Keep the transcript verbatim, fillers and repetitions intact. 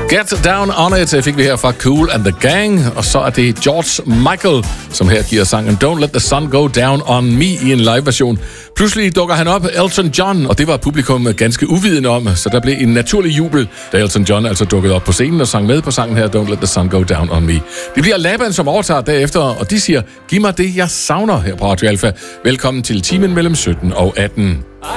Get Down On It fik vi her fra Kool and the Gang, og så er det George Michael, som her giver sangen Don't Let the Sun Go Down On Me i en live-version. Pludselig dukker han op, Elton John, og det var publikum ganske uvidende om, så der blev en naturlig jubel, da Elton John altså dukkede op på scenen og sang med på sangen her Don't Let the Sun Go Down On Me. Det bliver Laban, som overtager derefter, og de siger, giv mig det, jeg savner her på Radio Alpha. Velkommen til timen mellem sytten og atten.